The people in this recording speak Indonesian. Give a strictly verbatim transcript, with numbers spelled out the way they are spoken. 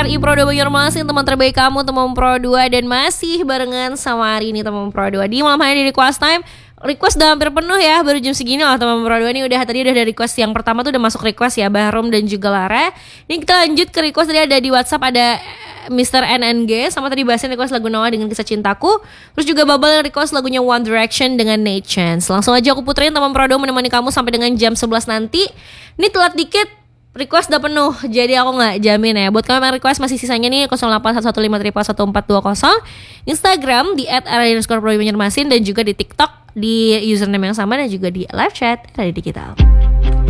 R I Pro dua Banjarmasin, teman terbaik kamu, teman Pro dua. Dan masih barengan sama hari ini teman Pro dua di malam hari di Request Time. Request udah hampir penuh ya, baru jam segini loh teman Pro dua nih. Udah tadi udah ada request yang pertama tuh udah masuk request ya, Bahrom dan juga Lara. Ini kita lanjut ke request. Tadi ada di WhatsApp, ada mister N N G sama tadi bahasin request lagu Noah dengan Kisah Cintaku. Terus juga Babel yang request lagunya One Direction dengan Nate Chance. Langsung aja aku puterin teman Pro dua menemani kamu sampai dengan jam sebelas nanti. Ini telat dikit, request udah penuh, jadi aku gak jamin ya. Buat kamu yang request masih sisanya nih nol delapan satu satu lima satu empat dua nol, Instagram di at r underscore pro banjarmasin, dan juga di TikTok di username yang sama, dan juga di live chat Radio Digital.